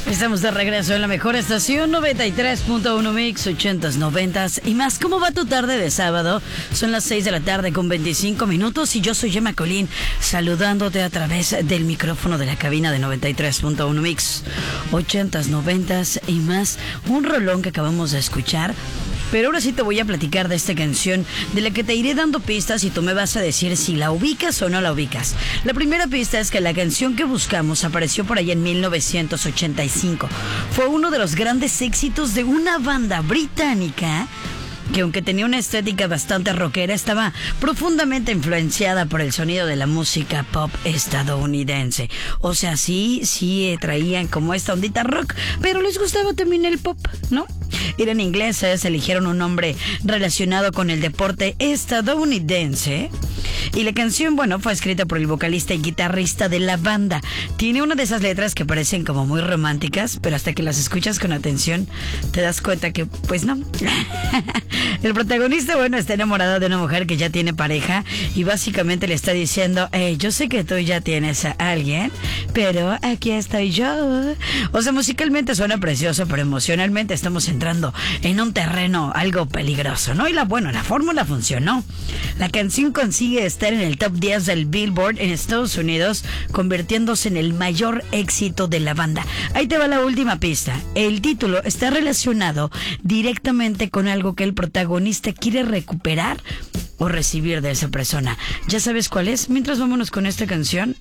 Estamos de regreso en la mejor estación 93.1 Mix, 80s, 90s y más. ¿Cómo va tu tarde de sábado? Son las 6 de la tarde con 25 minutos y yo soy Gemma Colín, saludándote a través del micrófono de la cabina de 93.1 Mix, 80s, 90s y más. Un rolón que acabamos de escuchar. Pero ahora sí te voy a platicar de esta canción, de la que te iré dando pistas y tú me vas a decir si la ubicas o no la ubicas. La primera pista es que la canción que buscamos apareció por allá en 1985. Fue uno de los grandes éxitos de una banda británica que, aunque tenía una estética bastante rockera, estaba profundamente influenciada por el sonido de la música pop estadounidense. O sea, sí traían como esta ondita rock, pero les gustaba también el pop, ¿no? Eran ingleses, eligieron un nombre relacionado con el deporte estadounidense. Y la canción, bueno, fue escrita por el vocalista y guitarrista de la banda. Tiene una de esas letras que parecen como muy románticas, pero hasta que las escuchas con atención te das cuenta que, pues no. El protagonista, bueno, está enamorado de una mujer que ya tiene pareja y básicamente le está diciendo: yo sé que tú ya tienes a alguien, pero aquí estoy yo. O sea, musicalmente suena precioso, pero emocionalmente estamos entrando en un terreno algo peligroso, ¿no? Y la fórmula funcionó. La canción consigue estar en el top 10 del Billboard en Estados Unidos, convirtiéndose en el mayor éxito de la banda. Ahí te va la última pista. El título está relacionado directamente con algo que el protagonista quiere recuperar o recibir de esa persona. ¿Ya sabes cuál es? Mientras vámonos con esta canción.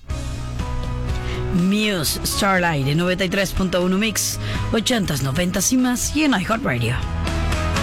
Muse, Starlight, en 93.1 Mix, 80s, 90s y más, y en iHeartRadio.